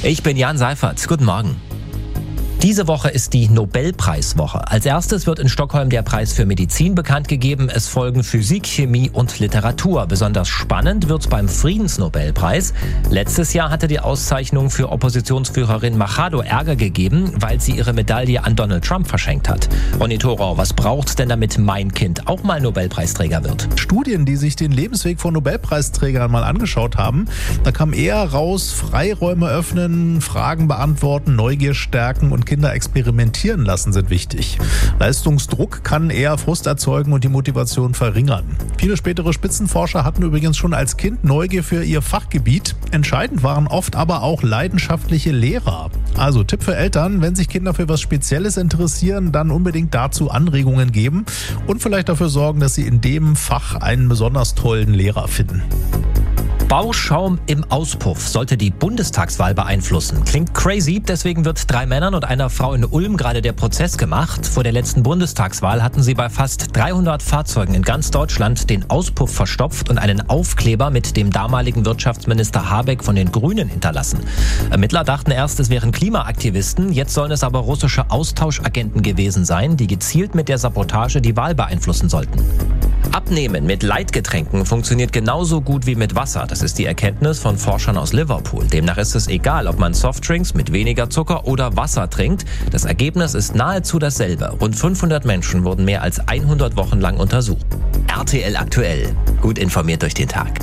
Ich bin Jan Seifert. Guten Morgen. Diese Woche ist die Nobelpreiswoche. Als erstes wird in Stockholm der Preis für Medizin bekannt gegeben. Es folgen Physik, Chemie und Literatur. Besonders spannend wird beim Friedensnobelpreis. Letztes Jahr hatte die Auszeichnung für Oppositionsführerin Machado Ärger gegeben, weil sie ihre Medaille an Donald Trump verschenkt hat. Ronny Thorau, was braucht's denn, damit mein Kind auch mal Nobelpreisträger wird? Studien, die sich den Lebensweg von Nobelpreisträgern mal angeschaut haben, da kam eher raus, Freiräume öffnen, Fragen beantworten, Neugier stärken und Kinder experimentieren lassen sind wichtig. Leistungsdruck kann eher Frust erzeugen und die Motivation verringern. Viele spätere Spitzenforscher hatten übrigens schon als Kind Neugier für ihr Fachgebiet. Entscheidend waren oft aber auch leidenschaftliche Lehrer. Also Tipp für Eltern, wenn sich Kinder für was Spezielles interessieren, dann unbedingt dazu Anregungen geben und vielleicht dafür sorgen, dass sie in dem Fach einen besonders tollen Lehrer finden. Bauschaum im Auspuff sollte die Bundestagswahl beeinflussen. Klingt crazy, deswegen wird 3 Männern und einer Frau in Ulm gerade der Prozess gemacht. Vor der letzten Bundestagswahl hatten sie bei fast 300 Fahrzeugen in ganz Deutschland den Auspuff verstopft und einen Aufkleber mit dem damaligen Wirtschaftsminister Habeck von den Grünen hinterlassen. Ermittler dachten erst, es wären Klimaaktivisten, jetzt sollen es aber russische Austauschagenten gewesen sein, die gezielt mit der Sabotage die Wahl beeinflussen sollten. Abnehmen mit Leitgetränken funktioniert genauso gut wie mit Wasser. Das ist die Erkenntnis von Forschern aus Liverpool. Demnach ist es egal, ob man Softdrinks mit weniger Zucker oder Wasser trinkt. Das Ergebnis ist nahezu dasselbe. Rund 500 Menschen wurden mehr als 100 Wochen lang untersucht. RTL aktuell. Gut informiert durch den Tag.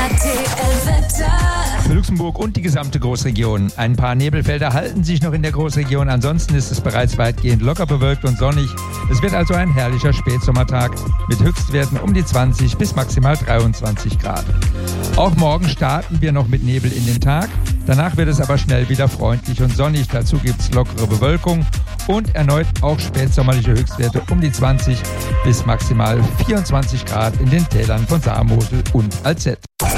Für Luxemburg und die gesamte Großregion. Ein paar Nebelfelder halten sich noch in der Großregion. Ansonsten ist es bereits weitgehend locker bewölkt und sonnig. Es wird also ein herrlicher Spätsommertag mit Höchstwerten um die 20 bis maximal 23 Grad. Auch morgen starten wir noch mit Nebel in den Tag. Danach wird es aber schnell wieder freundlich und sonnig. Dazu gibt es lockere Bewölkung und erneut auch spätsommerliche Höchstwerte um die 20 bis maximal 24 Grad in den Tälern von Saar, Mosel und Alzett.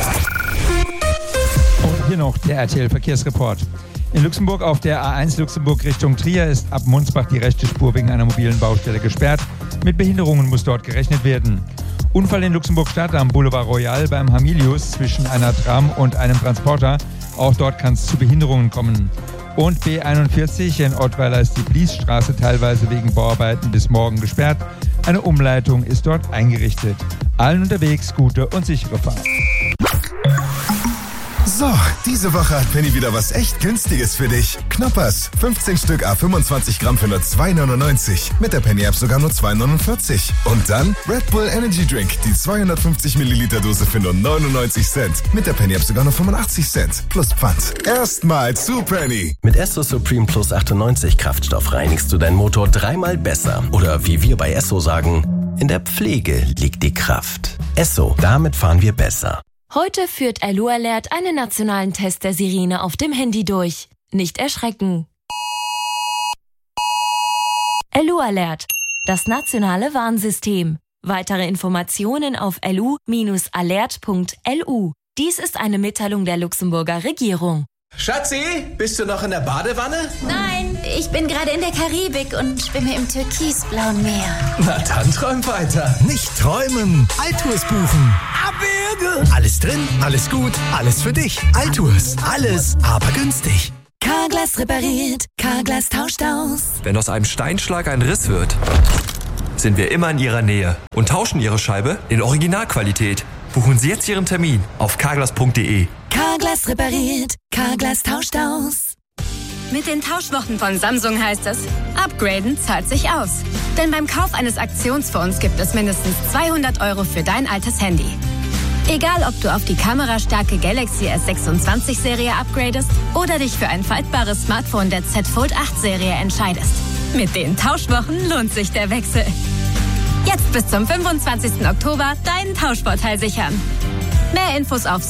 Und hier noch der RTL-Verkehrsreport. In Luxemburg auf der A1 Luxemburg Richtung Trier ist ab Munzbach die rechte Spur wegen einer mobilen Baustelle gesperrt. Mit Behinderungen muss dort gerechnet werden. Unfall in Luxemburg-Stadt am Boulevard Royal beim Hamilius zwischen einer Tram und einem Transporter. Auch dort kann es zu Behinderungen kommen. Und B41 in Ottweiler ist die Bliesstraße teilweise wegen Bauarbeiten bis morgen gesperrt. Eine Umleitung ist dort eingerichtet. Allen unterwegs gute und sichere Fahrt. So, diese Woche hat Penny wieder was echt Günstiges für dich. Knoppers, 15 Stück à 25 Gramm für nur 2,99. Mit der Penny-App sogar nur 2,49. Und dann Red Bull Energy Drink, die 250 Milliliter Dose für nur 99 Cent. Mit der Penny-App sogar nur 85 Cent. Plus Pfand. Erstmal zu Penny. Mit Esso Supreme Plus 98 Kraftstoff reinigst du deinen Motor 3-mal besser. Oder wie wir bei Esso sagen, in der Pflege liegt die Kraft. Esso, damit fahren wir besser. Heute führt Allo Alert einen nationalen Test der Sirene auf dem Handy durch. Nicht erschrecken. Allo Alert, das nationale Warnsystem. Weitere Informationen auf lu-alert.lu. Dies ist eine Mitteilung der Luxemburger Regierung. Schatzi, bist du noch in der Badewanne? Nein, ich bin gerade in der Karibik und schwimme im türkisblauen Meer. Na dann träum weiter. Nicht träumen, Altours buchen. Abwürge. Alles drin, alles gut, alles für dich. Altours, alles, aber günstig. Carglass repariert, Carglass tauscht aus. Wenn aus einem Steinschlag ein Riss wird, sind wir immer in Ihrer Nähe und tauschen Ihre Scheibe in Originalqualität. Buchen Sie jetzt Ihren Termin auf carglass.de. Carglass repariert, Carglass tauscht aus. Mit den Tauschwochen von Samsung heißt es, upgraden zahlt sich aus. Denn beim Kauf eines Aktionsfonds gibt es mindestens 200 € für dein altes Handy. Egal, ob du auf die kamerastarke Galaxy S26-Serie upgradest oder dich für ein faltbares Smartphone der Z Fold 8-Serie entscheidest. Mit den Tauschwochen lohnt sich der Wechsel. Jetzt bis zum 25. Oktober deinen Tauschvorteil sichern. Mehr Infos auf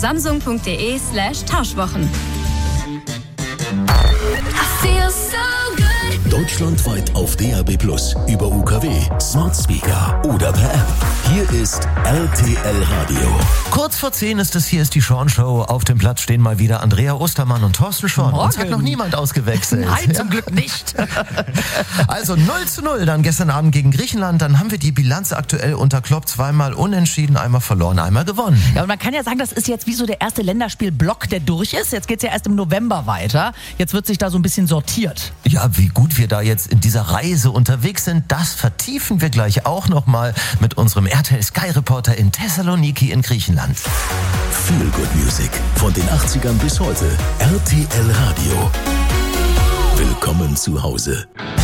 samsung.de/Tauschwochen. Deutschlandweit auf DAB+, über UKW, Smart Speaker oder per App. Hier ist RTL Radio. Kurz vor 10 ist es, hier ist die Schorn-Show. Auf dem Platz stehen mal wieder Andrea Ostermann und Thorsten Schorn. Uns hat noch niemand ausgewechselt. Nein, zum Glück nicht. Also 0:0 dann gestern Abend gegen Griechenland. Dann haben wir die Bilanz aktuell unter Klopp. Zweimal unentschieden, einmal verloren, einmal gewonnen. Ja, und man kann ja sagen, das ist jetzt wie so der erste Länderspielblock, der durch ist. Jetzt geht's ja erst im November weiter. Jetzt wird sich da so ein bisschen sortiert. Ja, wie gut wir da jetzt in dieser Reise unterwegs sind, das vertiefen wir gleich auch nochmal mit unserem RTL Sky Reporter in Thessaloniki in Griechenland. Feel Good Music von den 80ern bis heute. RTL Radio. Willkommen zu Hause.